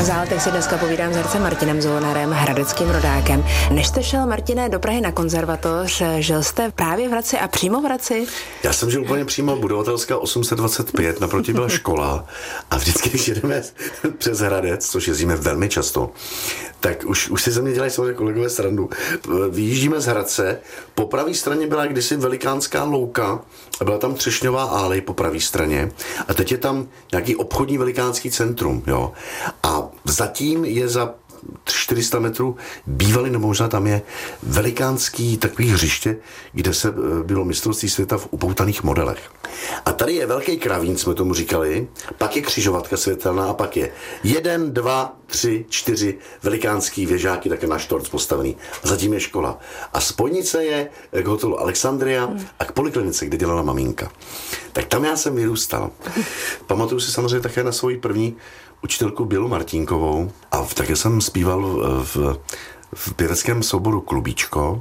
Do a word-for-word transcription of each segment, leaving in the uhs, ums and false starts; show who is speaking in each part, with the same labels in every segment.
Speaker 1: Na záletech si dneska povídám s hercem Martinem Zollnerem, hradeckým rodákem. Než jste šel, Martine, do Prahy na konzervatoř, žil jste právě v Hradci a přímo v Hradci?
Speaker 2: Já jsem žil úplně přímo, budovatelská osm set dvacet pět, naproti byla škola a vždycky, když jedeme přes Hradec, což jezdíme velmi často, tak už, už si ze mě dělají samozřejmě kolegové srandu. Vyjíždíme z Hradce, po pravé straně byla kdysi velikánská louka a byla tam Třešňová álej po pravé straně a teď je tam nějaký obchodní velikánský centrum, jo. A zatím je za čtyři sta metrů bývalý, no možná tam je velikánský takový hřiště, kde se bylo mistrovství světa v upoutaných modelech. A tady je velký kravín, jsme tomu říkali, pak je křižovatka světelná a pak je jeden, dva, tři, čtyři velikánský věžáky také na štorc postavený. A zatím je škola. A spojnice je k hotelu Alexandria a k poliklinice, kde dělala maminka. Tak tam já jsem vyrůstal. Pamatuju si samozřejmě také na svoji první učitelku Bělu Martínkovou a také jsem zpíval v, v pěveckém souboru Klubíčko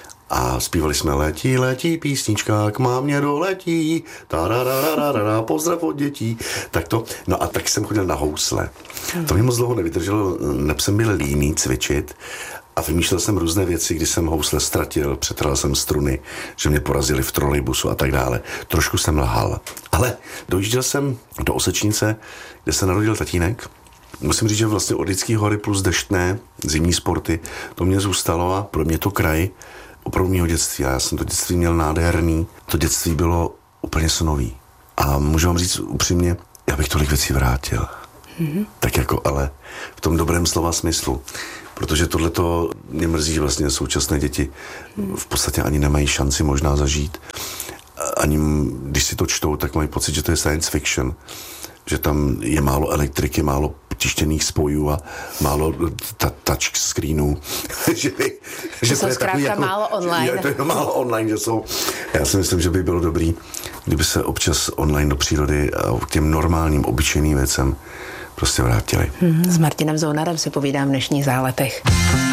Speaker 2: a zpívali jsme letí, letí písnička, k mámě doletí, tararararara, pozdrav od dětí. Tak to, no a tak jsem chodil na housle. To mě moc dlouho nevydrželo, neb jsem byl líný cvičit a vymýšlel jsem různé věci, kdy jsem housle ztratil, přetrhal jsem struny, že mě porazili v trolejbusu a tak dále. Trošku jsem lhal. Ale dojížděl jsem do Osečnice, kde se narodil tatínek. Musím říct, že vlastně Orlický hory plus Deštné, zimní sporty, to mě zůstalo a pro mě to kraj opravdu mýho dětství. A já jsem to dětství měl nádherný. To dětství bylo úplně snový. A můžu vám říct upřímně, já bych tolik věcí vrátil. Mm-hmm. Tak jako, ale v tom dobrém slova smyslu. Protože tohleto mě mrzí, že vlastně současné děti v podstatě ani nemají šanci možná zažít. Ani když si to čtou, tak mají pocit, že to je science fiction. Že tam je málo elektriky, málo tištěných spojů a málo ta, touch screenů. že by,
Speaker 1: že, že jsou zkrátka jako, málo online.
Speaker 2: Je, to je málo online, že jsou. Já si myslím, že by bylo dobrý, kdyby se občas online do přírody a k těm normálním, obyčejným věcem prostě vrátili.
Speaker 1: Hmm, s Martinem Zollnerem si povídám v dnešních záletech.